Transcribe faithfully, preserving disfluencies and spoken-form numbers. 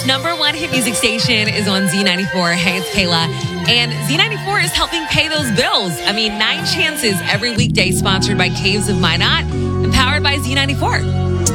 number one hit music station is on Z ninety-four. Hey, it's Kayla. And Z ninety-four is helping pay those bills. I mean, Nine Chances every weekday, sponsored by Caves of Minot and powered by Z ninety-four.